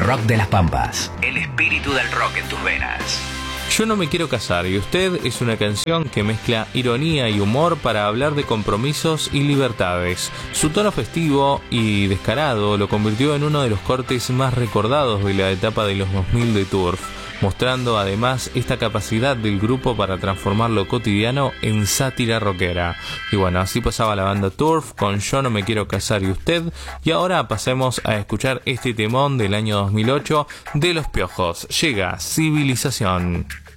Rock de las Pampas. El espíritu del rock en tus venas. Yo no me quiero casar y usted es una canción que mezcla ironía y humor para hablar de compromisos y libertades. Su tono festivo y descarado lo convirtió en uno de los cortes más recordados de la etapa de los 2000 de Turf, mostrando además esta capacidad del grupo para transformar lo cotidiano en sátira rockera. Y bueno, así pasaba la banda Turf con Yo no me quiero casar y usted, y ahora pasemos a escuchar este temón del año 2008 de Los Piojos. Llega Civilización.